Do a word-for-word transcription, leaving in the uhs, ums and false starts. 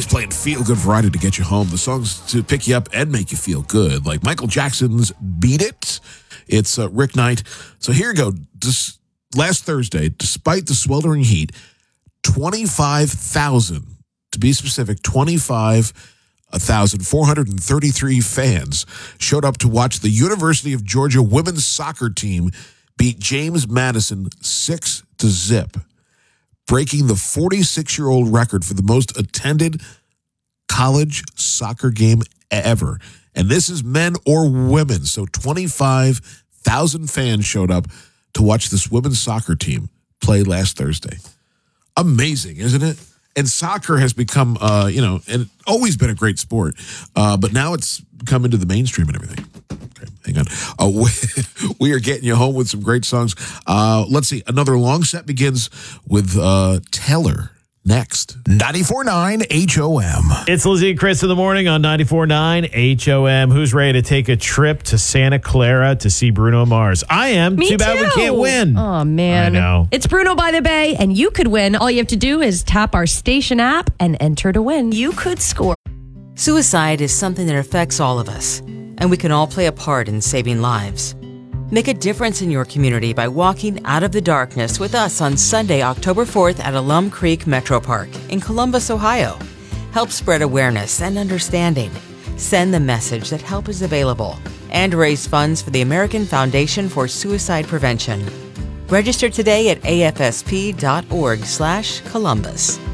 always playing feel-good variety to get you home. The songs to pick you up and make you feel good, like Michael Jackson's Beat It. It's uh, Rick Knight. So here you go. This, last Thursday, despite the sweltering heat, twenty-five thousand, to be specific, twenty-five thousand four hundred thirty-three fans showed up to watch the University of Georgia women's soccer team beat James Madison six to zip, breaking the forty-six-year-old record for the most attended college soccer game ever. And this is men or women. So twenty-five thousand fans showed up to watch this women's soccer team play last Thursday. Amazing, isn't it? And soccer has become, uh, you know, and always been a great sport, uh, but now it's come into the mainstream and everything. Okay, hang on. Uh, we, we are getting you home with some great songs. Uh, let's see. Another long set begins with uh, Teller next. ninety-four point nine H O M. It's Lizzie and Chris in the morning on ninety-four point nine H O M. Who's ready to take a trip to Santa Clara to see Bruno Mars? I am. Me Too bad too. we can't win. Oh, man. I know. It's Bruno by the Bay, and you could win. All you have to do is tap our station app and enter to win. You could score. Suicide is something that affects all of us, and we can all play a part in saving lives. Make a difference in your community by walking out of the darkness with us on Sunday, October fourth at Alum Creek Metro Park in Columbus, Ohio. Help spread awareness and understanding. Send the message that help is available and raise funds for the American Foundation for Suicide Prevention. Register today at A F S P dot org slash Columbus.